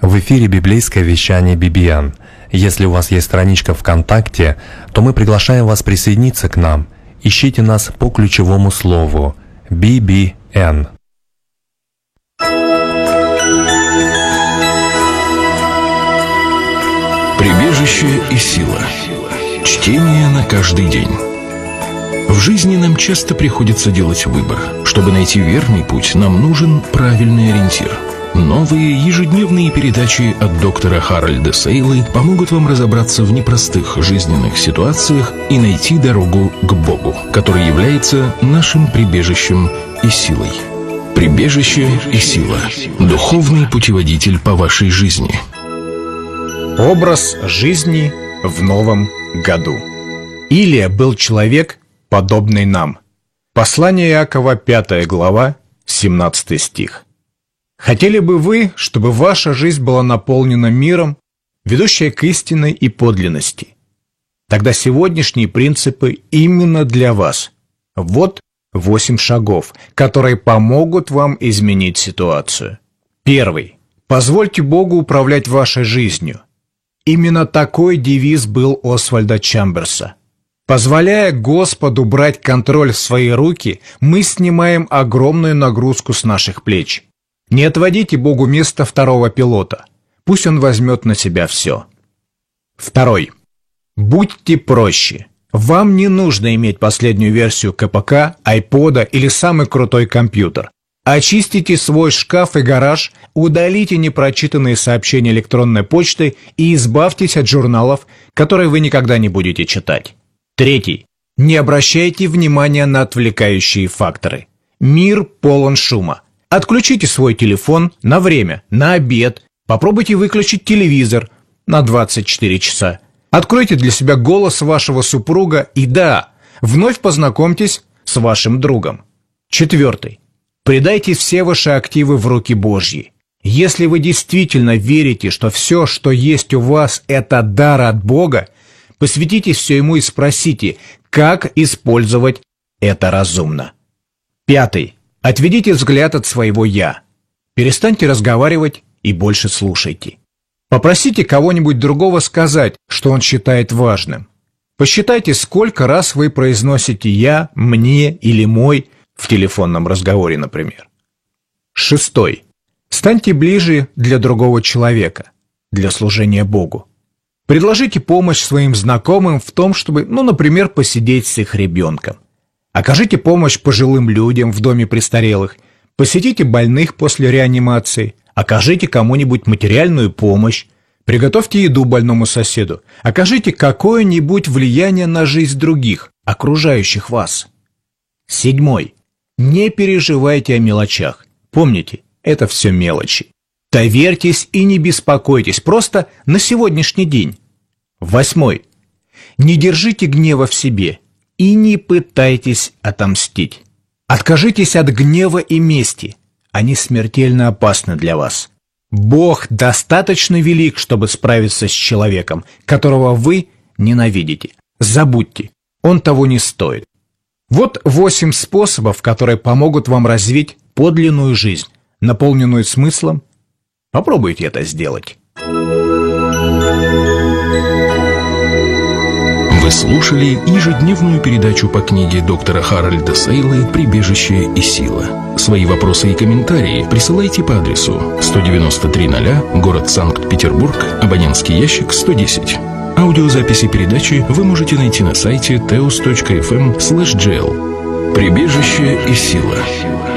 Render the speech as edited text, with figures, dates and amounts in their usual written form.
В эфире библейское вещание BBN. Если у вас есть страничка ВКонтакте, то мы приглашаем вас присоединиться к нам. Ищите нас по ключевому слову BBN. Прибежище и сила. Чтение на каждый день. В жизни нам часто приходится делать выбор. Чтобы найти верный путь, нам нужен правильный ориентир. Новые ежедневные передачи от доктора Харальда Сейлы помогут вам разобраться в непростых жизненных ситуациях и найти дорогу к Богу, который является нашим прибежищем и силой. Прибежище и сила. Духовный путеводитель по вашей жизни. Образ жизни в новом году. Илия был человек, подобный нам. Послание Иакова, 5 глава, 17 стих. Хотели бы вы, чтобы ваша жизнь была наполнена миром, ведущая к истинной и подлинности? Тогда сегодняшние принципы именно для вас. Вот 8 шагов, которые помогут вам изменить ситуацию. Первый. Позвольте Богу управлять вашей жизнью. Именно такой девиз был Освальда Чамберса. Позволяя Господу брать контроль в свои руки, мы снимаем огромную нагрузку с наших плеч. Не отводите Богу место второго пилота. Пусть Он возьмет на себя все. Второй. Будьте проще. Вам не нужно иметь последнюю версию КПК, айпода или самый крутой компьютер. Очистите свой шкаф и гараж, удалите непрочитанные сообщения электронной почты и избавьтесь от журналов, которые вы никогда не будете читать. Третий. Не обращайте внимания на отвлекающие факторы. Мир полон шума. Отключите свой телефон на время, на обед. Попробуйте выключить телевизор на 24 часа. Откройте для себя голос вашего супруга и да, вновь познакомьтесь с вашим другом. Четвертый. Предайте все ваши активы в руки Божьи. Если вы действительно верите, что все, что есть у вас, это дар от Бога, посвятите все Ему и спросите, как использовать это разумно. Пятый. Отведите взгляд от своего «я». Перестаньте разговаривать и больше слушайте. Попросите кого-нибудь другого сказать, что он считает важным. Посчитайте, сколько раз вы произносите «я», «мне» или «мой» в телефонном разговоре, например. Шестой. Станьте ближе для другого человека, для служения Богу. Предложите помощь своим знакомым в том, чтобы, например, посидеть с их ребенком. Окажите помощь пожилым людям в доме престарелых, посетите больных после реанимации, окажите кому-нибудь материальную помощь, приготовьте еду больному соседу, окажите какое-нибудь влияние на жизнь других, окружающих вас. Седьмой. Не переживайте о мелочах. Помните, это все мелочи. Доверьтесь и не беспокойтесь, просто на сегодняшний день. Восьмой. Не держите гнева в себе. И не пытайтесь отомстить. Откажитесь от гнева и мести. Они смертельно опасны для вас. Бог достаточно велик, чтобы справиться с человеком, которого вы ненавидите. Забудьте, он того не стоит. Вот 8 способов, которые помогут вам развить подлинную жизнь, наполненную смыслом. Попробуйте это сделать. Вы слушали ежедневную передачу по книге доктора Харальда Сейлы «Прибежище и сила». Свои вопросы и комментарии присылайте по адресу 19300, город Санкт-Петербург, абонентский ящик 110. Аудиозаписи передачи вы можете найти на сайте teos.fm/gl. «Прибежище и сила».